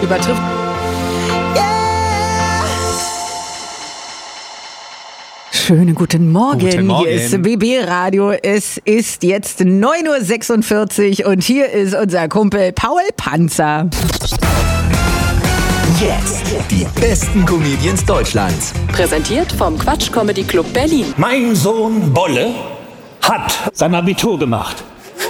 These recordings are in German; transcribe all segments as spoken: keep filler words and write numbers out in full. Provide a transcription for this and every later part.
übertrifft. Schönen guten Morgen. Guten Morgen. Hier ist B B Radio. Es ist jetzt neun Uhr sechsundvierzig und hier ist unser Kumpel Paul Panzer. Jetzt die besten Comedians Deutschlands. Präsentiert vom Quatsch Comedy Club Berlin. Mein Sohn Bolle hat sein Abitur gemacht.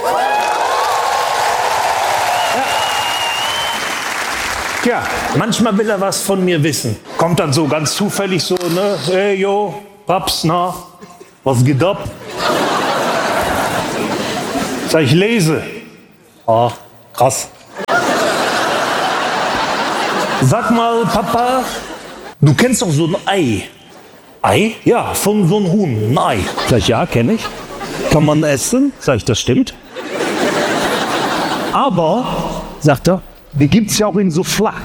Ja. ja, manchmal will er was von mir wissen. Kommt dann so ganz zufällig so, ne? Hey, yo, Paps, na, was geht ab? Sag ich, lese. Ah, krass. Sag mal, Papa, du kennst doch so ein Ei. Ei? Ja, von so einem Huhn, ein Ei. Sag ich, ja, kenne ich. Kann man essen? Sag ich, das stimmt. Aber, sagt er, die gibt's ja auch in so flach.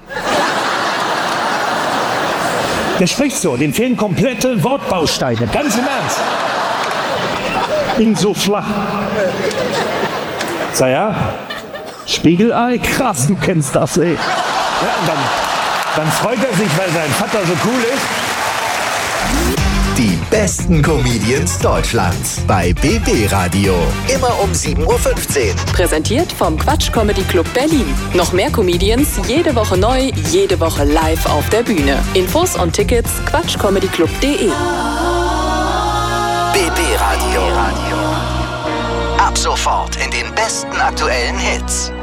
Der spricht so, dem fehlen komplette Wortbausteine. Ganz im Ernst. In so flach. Sag ja, Spiegelei, krass, du kennst das, ey. Ja, und dann, dann freut er sich, weil sein Vater so cool ist. Die besten Comedians Deutschlands bei B B Radio. Immer um sieben Uhr fünfzehn. Präsentiert vom Quatsch Comedy Club Berlin. Noch mehr Comedians, jede Woche neu, jede Woche live auf der Bühne. Infos und Tickets quatschcomedyclub punkt de. B B Radio. Ab sofort in den besten aktuellen Hits.